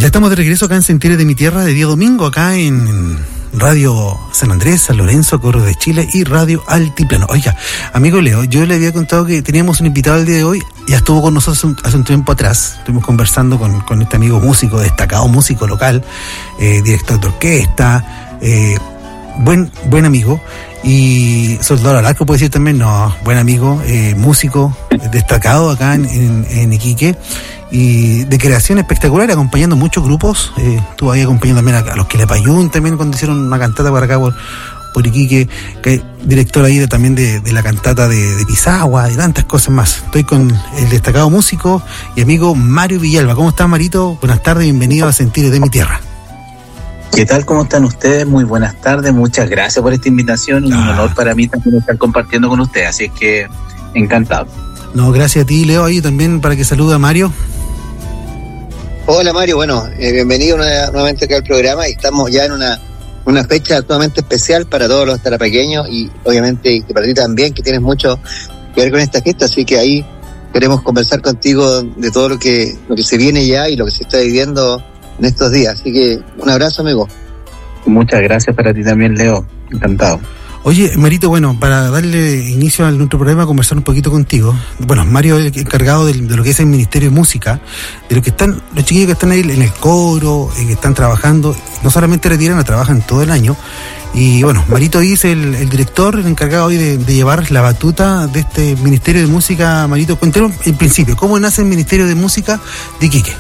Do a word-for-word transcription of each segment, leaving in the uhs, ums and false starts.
Ya estamos de regreso acá en Sentires de mi Tierra de día domingo, acá en Radio San Andrés, San Lorenzo, Correo de Chile y Radio Altiplano. Oiga, amigo Leo, yo le había contado que teníamos un invitado el día de hoy, ya estuvo con nosotros hace un, hace un tiempo atrás, estuvimos conversando con, con este amigo músico, destacado músico local, eh, director de orquesta, eh, buen, buen amigo, y soldador al arco puede decir también, no, buen amigo, eh, músico destacado acá en, en, en Iquique, y de creación espectacular, acompañando muchos grupos. Eh, estuvo ahí acompañando también a, a los Quilapayún también cuando hicieron una cantata por acá por, por Iquique, que director ahí de, también de, de la cantata de, de Pisagua y tantas cosas más. Estoy con el destacado músico y amigo Mario Villalba. ¿Cómo estás, Marito? Buenas tardes, bienvenido a Sentires de mi Tierra. ¿Qué tal? ¿Cómo están ustedes? Muy buenas tardes, muchas gracias por esta invitación y ah. un honor para mí también estar compartiendo con ustedes, así es que encantado. No, gracias a ti, Leo, ahí también para que salude a Mario. Hola Mario, bueno, eh, bienvenido nueva, nuevamente acá al programa, y estamos ya en una, una fecha sumamente especial para todos los tarapaqueños y obviamente y para ti también, que tienes mucho que ver con esta fiesta, así que ahí queremos conversar contigo de todo lo que, lo que se viene ya y lo que se está viviendo en estos días, así que un abrazo, amigo. Muchas gracias para ti también, Leo, encantado. Oye, Marito, bueno, para darle inicio a nuestro programa, conversar un poquito contigo. Bueno, Mario es el encargado de, de lo que es el Ministerio de Música, de lo que están, los chiquillos que están ahí en el coro, en que están trabajando, no solamente retiran, trabajan todo el año. Y bueno, Marito es el, el director, el encargado hoy de, de llevar la batuta de este Ministerio de Música. Marito, cuéntanos en principio, ¿cómo nace el Ministerio de Música de Iquique?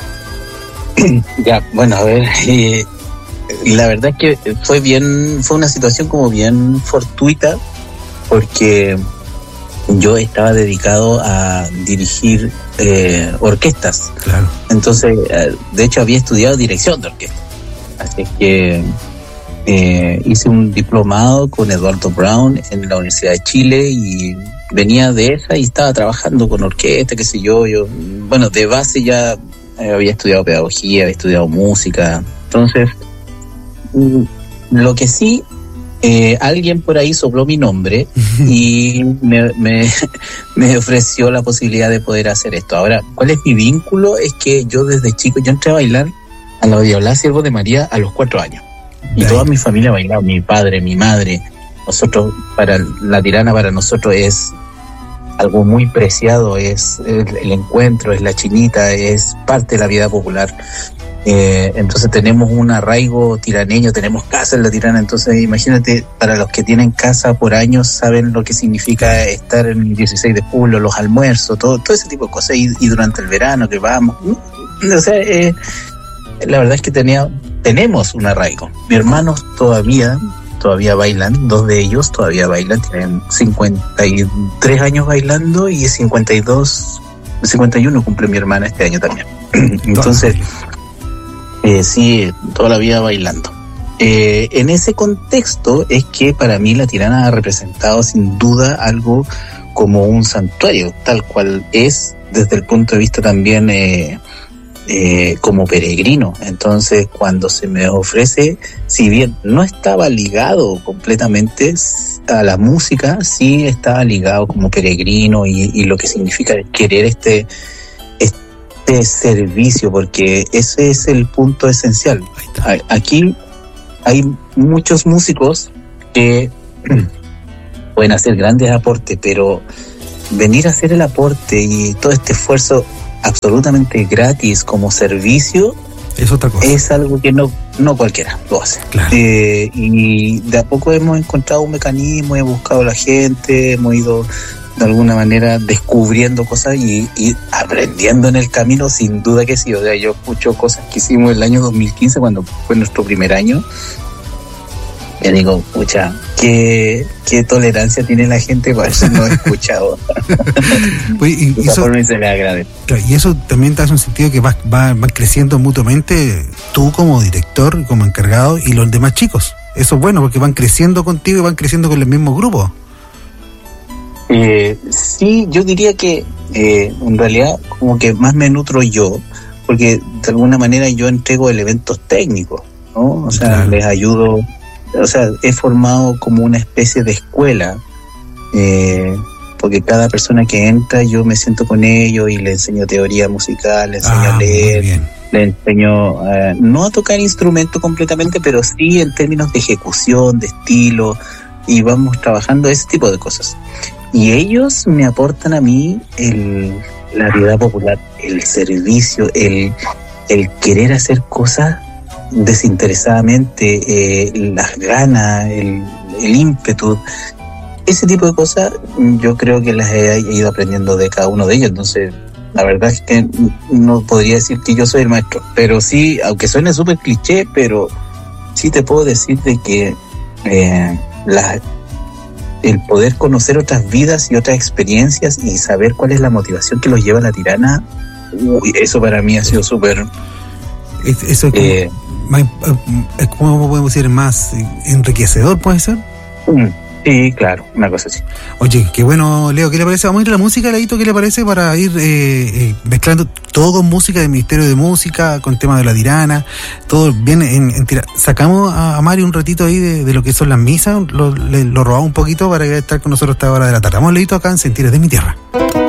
Ya, bueno, a ver, eh... la verdad es que fue bien, fue una situación como bien fortuita, porque yo estaba dedicado a dirigir eh, orquestas. Claro. Entonces, de hecho, había estudiado dirección de orquesta. Así es que eh, hice un diplomado con Eduardo Brown en la Universidad de Chile y venía de esa y estaba trabajando con orquesta, qué sé yo. Yo, bueno, de base ya eh, había estudiado pedagogía, había estudiado música. Entonces, lo que sí, eh, alguien por ahí sopló mi nombre y me, me, me ofreció la posibilidad de poder hacer esto. Ahora, ¿cuál es mi vínculo? Es que yo desde chico, yo entré a bailar a la Odiola Siervo de María a los cuatro años. Y Bien. Toda mi familia bailaba, mi padre, mi madre. Nosotros, para la tirana para nosotros es algo muy preciado, es el, el encuentro, es la chinita, es parte de la vida popular. Eh, entonces tenemos un arraigo tiraneño, tenemos casa en la Tirana, entonces imagínate, para los que tienen casa por años saben lo que significa estar en el dieciséis de julio, los almuerzos, todo, todo ese tipo de cosas, y, y durante el verano que vamos, o sea, eh, la verdad es que tenía, tenemos un arraigo. Mis hermanos todavía, todavía bailan, dos de ellos todavía bailan, tienen cincuenta y tres años bailando y cincuenta y dos, cincuenta y uno cumple mi hermana este año también. Entonces, Eh, sí, toda la vida bailando. Eh, en ese contexto es que para mí la Tirana ha representado sin duda algo como un santuario, tal cual es desde el punto de vista también eh, eh, como peregrino. Entonces, cuando se me ofrece, si bien no estaba ligado completamente a la música, sí estaba ligado como peregrino y, y lo que significa querer este de servicio, porque ese es el punto esencial. Aquí hay muchos músicos que pueden hacer grandes aportes, pero venir a hacer el aporte y todo este esfuerzo absolutamente gratis como servicio es otra cosa. Es algo que no, no cualquiera lo hace. Claro. Eh, y de a poco hemos encontrado un mecanismo, hemos buscado a la gente, hemos ido de alguna manera descubriendo cosas y, y aprendiendo en el camino, sin duda que sí. O sea, yo escucho cosas que hicimos el año dos mil quince, cuando fue nuestro primer año, y digo, pucha, qué, qué tolerancia tiene la gente para eso, no he escuchado. Oye, y, de esa forma se le agradece. Y eso también te hace un sentido que vas va, va creciendo mutuamente, tú como director, como encargado, y los demás chicos. Eso es bueno, porque van creciendo contigo y van creciendo con el mismo grupo. Eh, sí, yo diría que eh, en realidad como que más me nutro yo, porque de alguna manera yo entrego elementos técnicos, ¿no? O sea, claro. Les ayudo, o sea, he formado como una especie de escuela, eh, porque cada persona que entra yo me siento con ellos y le enseño teoría musical, le enseño ah, a leer, le enseño eh, no a tocar instrumento completamente, pero sí en términos de ejecución, de estilo, y vamos trabajando ese tipo de cosas. Y ellos me aportan a mí el, la vida popular, el servicio, el, el querer hacer cosas desinteresadamente, eh, las ganas, el, el ímpetu, ese tipo de cosas yo creo que las he ido aprendiendo de cada uno de ellos. Entonces la verdad es que no podría decir que yo soy el maestro, pero sí, aunque suene súper cliché, pero sí te puedo decir de que eh, la, el poder conocer otras vidas y otras experiencias y saber cuál es la motivación que los lleva a la tirana, uy, eso para mí ha sido súper... Es, eso es como, eh, más, es como podemos decir, más enriquecedor, ¿puede ser? Sí, claro, una cosa así. Oye, qué bueno, Leo, ¿qué le parece? Vamos a ir a la música, Leito, ¿qué le parece? Para ir eh, eh, mezclando todo con música del Ministerio de Música, con temas de la tirana, todo bien en, en tira. Sacamos a, a Mario un ratito ahí de, de lo que son las misas, lo, le, lo robamos un poquito para estar con nosotros a esta hora de la tarde. Vamos, Leito, acá en Sentires de mi Tierra.